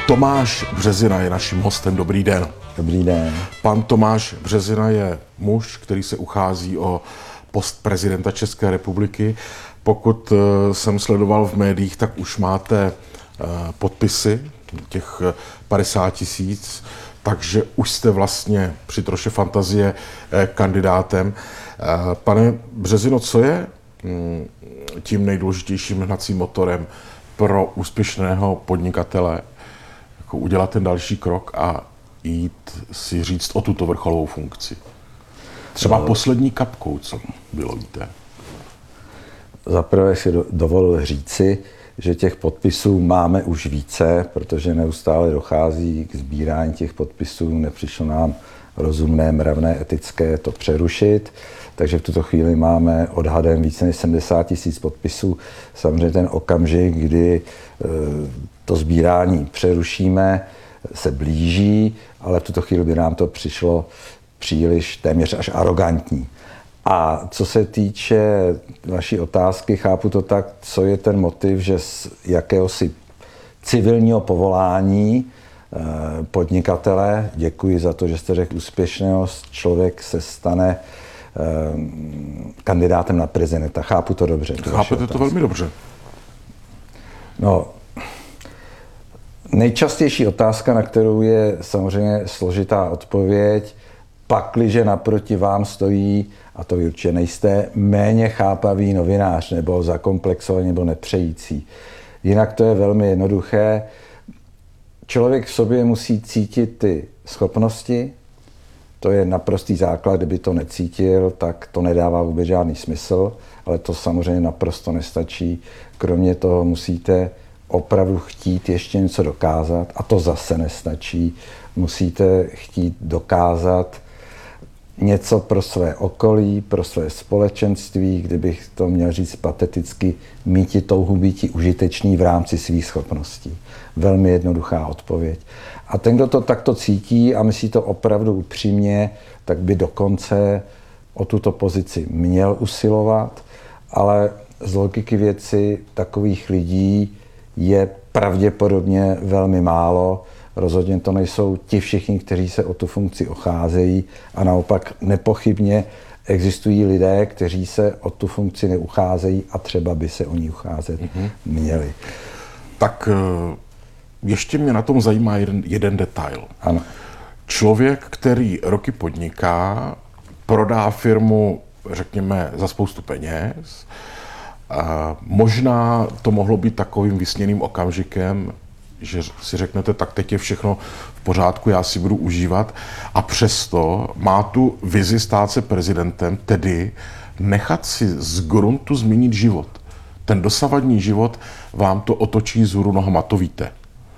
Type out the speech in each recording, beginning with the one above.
Tomáš Březina je naším hostem. Dobrý den. Dobrý den. Pan Tomáš Březina je muž, který se uchází o post prezidenta České republiky. Pokud jsem sledoval v médiích, tak už máte podpisy, těch 50 000, takže už jste vlastně při troše fantazie kandidátem. Pane Březino, co je tím nejdůležitějším hnacím motorem pro úspěšného podnikatele, jako udělat ten další krok a jít si říct o tuto vrcholovou funkci? Třeba poslední kapkou, co bylo, víte? Zaprvé si dovolil říci, že těch podpisů máme už více, protože neustále dochází k sbírání těch podpisů. Nepřišlo nám rozumné, mravné, etické to přerušit. Takže v tuto chvíli máme odhadem více než 70 000 podpisů. Samozřejmě ten okamžik, kdy to sbírání přerušíme, se blíží, ale v tuto chvíli by nám to přišlo příliš téměř až arrogantní. A co se týče vaší otázky, chápu to tak, co je ten motiv, že z jakéhosi civilního povolání podnikatele, děkuji za to, že jste řekl úspěšného, člověk se stane kandidátem na prezidenta. Chápu to dobře. Chápete to velmi dobře. No, nejčastější otázka, na kterou je samozřejmě složitá odpověď, pakliže naproti vám stojí, a to vy určitě nejste, méně chápavý novinář, nebo zakomplexovaný, nebo nepřející. Jinak to je velmi jednoduché. Člověk v sobě musí cítit ty schopnosti, to je naprostý základ, kdyby to necítil, tak to nedává vůbec žádný smysl, ale to samozřejmě naprosto nestačí. Kromě toho musíte opravdu chtít ještě něco dokázat, a to zase nestačí. Musíte chtít dokázat něco pro své okolí, pro své společenství, kdybych to měl říct pateticky, míti touhu býti užitečný v rámci svých schopností. Velmi jednoduchá odpověď. A ten, kdo to takto cítí a myslí to opravdu upřímně, tak by dokonce o tuto pozici měl usilovat, ale z logiky věci takových lidí je pravděpodobně velmi málo. Rozhodně to nejsou ti všichni, kteří se o tu funkci ucházejí, a naopak nepochybně existují lidé, kteří se o tu funkci neucházejí a třeba by se o ní ucházet měli. Tak ještě mě na tom zajímá jeden detail. Ano. Člověk, který roky podniká, prodá firmu, řekněme, za spoustu peněz, možná to mohlo být takovým vysněným okamžikem, že si řeknete, tak teď je všechno v pořádku, já si budu užívat, a přesto má tu vizi stát se prezidentem, tedy nechat si z gruntu změnit život. Ten dosavadní život vám to otočí vzhůru nohama, to víte.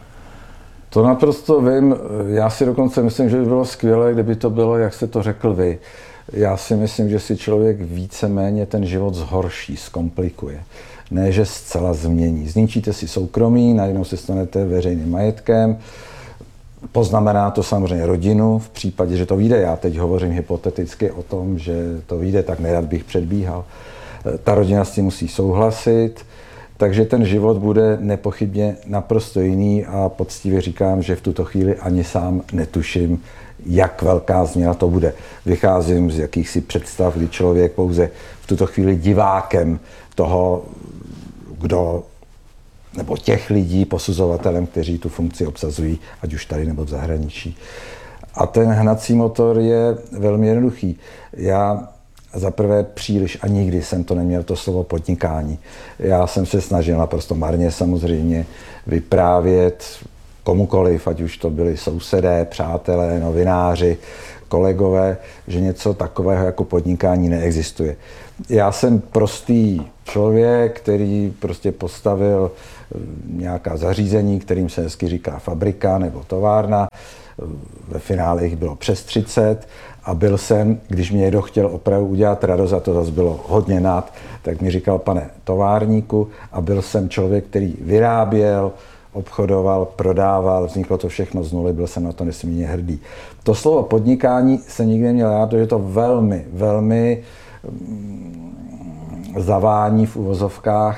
To naprosto vím, já si dokonce myslím, že by bylo skvělé, kdyby to bylo, jak jste to řekl vy. Já si myslím, že si člověk víceméně ten život zhorší, zkomplikuje. Ne, že zcela změní. Zničíte si soukromí, najednou se stanete veřejným majetkem, poznamená to samozřejmě rodinu, v případě, že to vyjde. Já teď hovořím hypoteticky o tom, že to vyjde, tak nerad bych předbíhal. Ta rodina s tím musí souhlasit, takže ten život bude nepochybně naprosto jiný a poctivě říkám, že v tuto chvíli ani sám netuším, jak velká změna to bude. Vycházím z jakýchsi představ, kdy člověk pouze v tuto chvíli divákem toho, kdo, nebo těch lidí, posuzovatelem, kteří tu funkci obsazují, ať už tady nebo v zahraničí. A ten hnací motor je velmi jednoduchý. Já zaprvé příliš a nikdy jsem to neměl, to slovo podnikání. Já jsem se snažil naprosto marně samozřejmě vyprávět komukoliv, ať už to byli sousedé, přátelé, novináři, kolegové, že něco takového jako podnikání neexistuje. Já jsem prostý člověk, který prostě postavil nějaká zařízení, kterým se hezky říká fabrika nebo továrna. Ve finále jich bylo přes 30 a byl jsem, když mě někdo chtěl opravdu udělat radost, a to zase bylo hodně nad, tak mi říkal: pane továrníku, a byl jsem člověk, který vyráběl, obchodoval, prodával, vzniklo to všechno z nuly, byl jsem na to nesmírně hrdý. To slovo podnikání se nikdy neměl rád, protože to velmi zavání v uvozovkách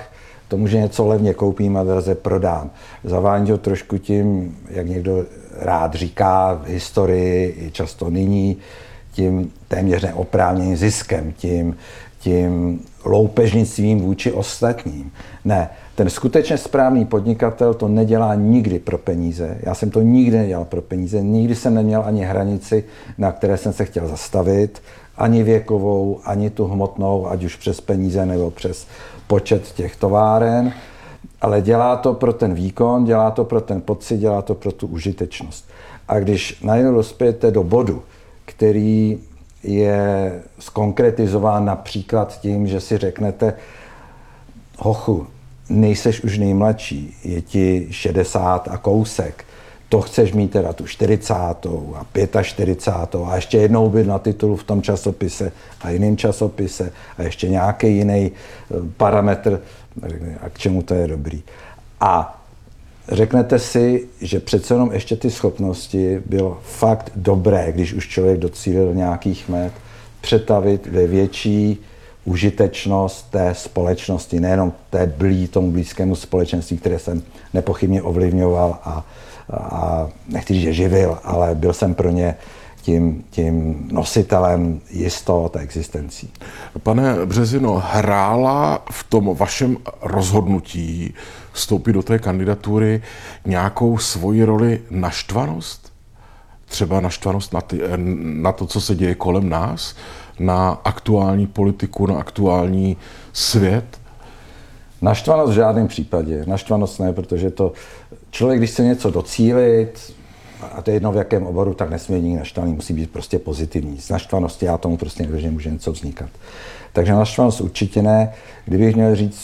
tomu, že něco levně koupím a draze prodám. Zavání to trošku tím, jak někdo rád říká v historii, i často nyní, tím téměř neoprávněným ziskem, tím loupežnictvím vůči ostatním. Ne, ten skutečně správný podnikatel to nedělá nikdy pro peníze. Já jsem to nikdy nedělal pro peníze, nikdy jsem neměl ani hranici, na které jsem se chtěl zastavit, ani věkovou, ani tu hmotnou, ať už přes peníze nebo přes počet těch továren, ale dělá to pro ten výkon, dělá to pro ten pocit, dělá to pro tu užitečnost. A když najednou dospějete do bodu, který je zkonkretizován například tím, že si řeknete, hochu, nejseš už nejmladší, je ti 60 a kousek, to chceš mít teda tu 40. a 45. a ještě jednou být na titulu v tom časopise a jiném časopise a ještě nějaký jiný parametr, a k čemu to je dobrý. A řeknete si, že přece jenom ještě ty schopnosti bylo fakt dobré, když už člověk docílil nějakých met, přetavit ve větší užitečnost té společnosti, nejenom tomu blízkému společenství, které jsem nepochybně ovlivňoval a nechci říct, že živil, ale byl jsem pro ně tím nositelem jistot a existencí. Pane Březino, hrála v tom vašem rozhodnutí vstoupit do té kandidatury nějakou svoji roli naštvanost? Třeba naštvanost na to, co se děje kolem nás, na aktuální politiku, na aktuální svět? Naštvanost v žádném případě. Naštvanost ne, protože to člověk, když chce něco docílit, a to je jedno v jakém oboru, tak nesmí být nikdy naštvaný, musí být prostě pozitivní. Z naštvanosti já tomu prostě nevěřím, že může něco vznikat. Takže naštvanost určitě ne. Kdybych měl říct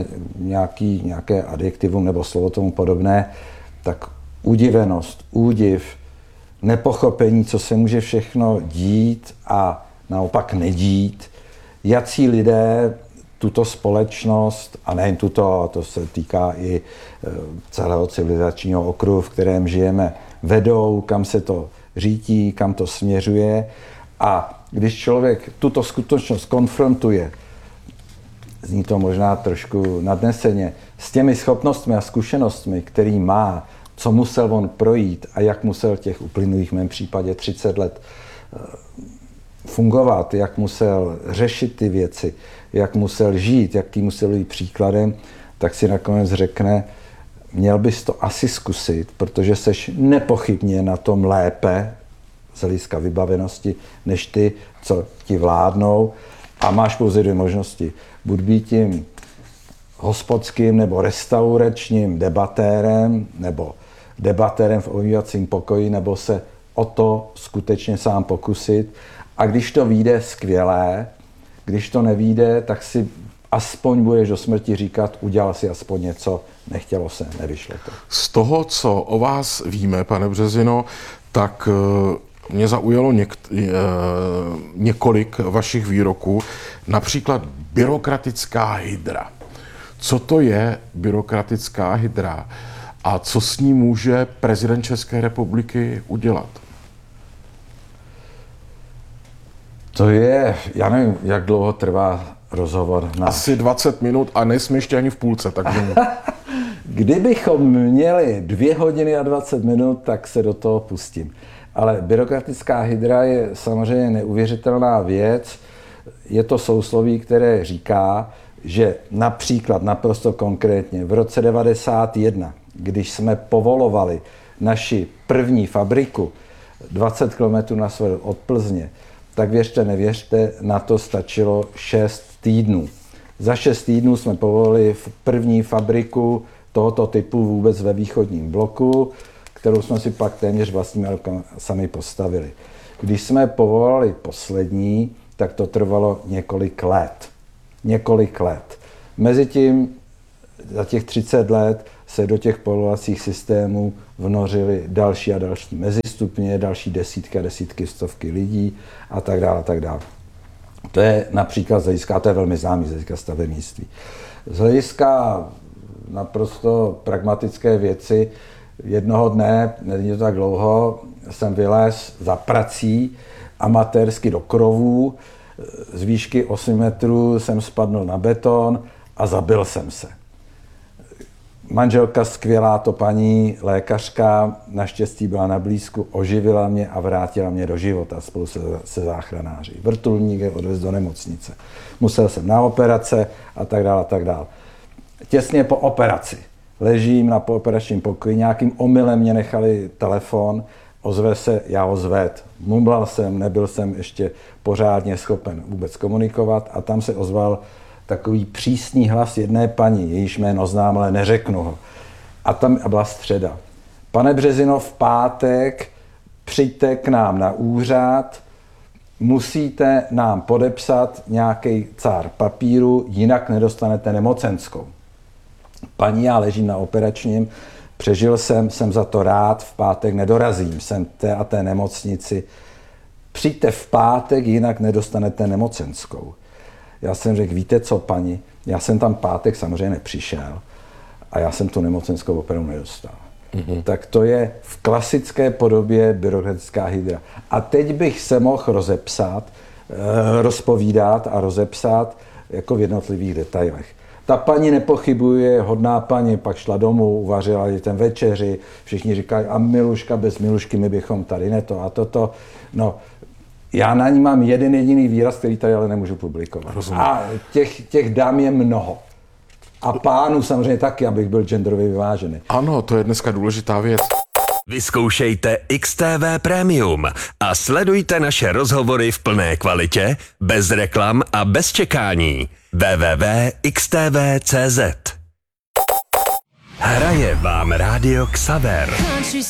nějaké adjektivum nebo slovo tomu podobné, tak udivenost, údiv, nepochopení, co se může všechno dít a naopak nedít, jací lidé tuto společnost, a nejen tuto, to se týká i celého civilizačního okruhu, v kterém žijeme, vedou, kam se to řítí, kam to směřuje. A když člověk tuto skutečnost konfrontuje, zní to možná trošku nadneseně, s těmi schopnostmi a zkušenostmi, který má, co musel on projít a jak musel těch uplynulých v mém případě 30 let fungovat, jak musel řešit ty věci, jak musel žít, jaký musel být příkladem, tak si nakonec řekne, měl bys to asi zkusit, protože seš nepochybně na tom lépe z hlediska vybavenosti, než ty, co ti vládnou, a máš pouze dvě možnosti. Buď být tím hospodským nebo restauračním debatérem, nebo debatérem v obývacím pokoji, nebo se o to skutečně sám pokusit. A když to vyjde, skvělé, když to nevyjde, tak si aspoň budeš do smrti říkat, udělal si aspoň něco, nechtělo se, nevyšlo to. Z toho, co o vás víme, pane Březino, tak mě zaujalo několik vašich výroků, například byrokratická hydra. Co to je byrokratická hydra a co s ní může prezident České republiky udělat? To je, já nevím, jak dlouho trvá rozhovor. Asi 20 minut a nejsme ještě ani v půlce, takže... Kdybychom měli 2 hodiny a 20 minut, tak se do toho pustím. Ale byrokratická hydra je samozřejmě neuvěřitelná věc. Je to sousloví, které říká, že například naprosto konkrétně v roce 1991, když jsme povolovali naši první fabriku 20 km na sever od Plzně, tak věřte, nevěřte, na to stačilo 6 týdnů. Za 6 týdnů jsme povolili první fabriku tohoto typu vůbec ve východním bloku, kterou jsme si pak téměř vlastními rukama sami postavili. Když jsme povolali poslední, tak to trvalo několik let. Několik let. Mezitím za těch 30 let se do těch povolovacích systémů vnořily další a další mezistupně, další desítky a desítky, stovky lidí a tak dále, a tak dále. To je například z hlediska, to je velmi známý z hlediska stavebnictví. Z hlediska naprosto pragmatické věci, jednoho dne, není to tak dlouho, jsem vylez za prací amatérsky do krovů, z výšky 8 metrů jsem spadl na beton a zabil jsem se. Manželka skvělá, to paní lékařka, naštěstí byla na blízku, oživila mě a vrátila mě do života spolu se záchranáři. Vrtulník je odvez do nemocnice. Musel jsem na operace a tak dále, a tak dále. Těsně po operaci ležím na pooperačním pokoji, nějakým omylem mě nechali telefon, ozve se, já ozvet. Mumlal jsem, nebyl jsem ještě pořádně schopen vůbec komunikovat a tam se ozval takový přísný hlas jedné paní, jejíž jméno znám, ale neřeknu ho. A tam byla středa. Pane Březino, v pátek přijďte k nám na úřad, musíte nám podepsat nějaký cár papíru, jinak nedostanete nemocenskou. Paní, já ležím na operačním, přežil jsem za to rád, v pátek nedorazím, jsem té a té nemocnici. Přijďte v pátek, jinak nedostanete nemocenskou. Já jsem řekl, víte co, paní, já jsem tam pátek samozřejmě nepřišel a já jsem tu nemocenskou opravdu nedostal. Mm-hmm. Tak to je v klasické podobě byrokratická hydra. A teď bych se mohl rozpovídat a rozepsat jako v jednotlivých detailech. Ta paní nepochybuje, hodná paní, pak šla domů, uvařila ten večeři, všichni říkají, a Miluška, bez Milušky my bychom tady ne to a toto. No, já na ní mám jeden jediný výraz, který tady ale nemůžu publikovat. Rozumím. A těch dám je mnoho. A pánů samozřejmě taky, abych byl genderově vyvážený. Ano, to je dneska důležitá věc. Vyzkoušejte XTV Premium a sledujte naše rozhovory v plné kvalitě, bez reklam a bez čekání. www.xtv.cz Hraje vám Rádio Xaver.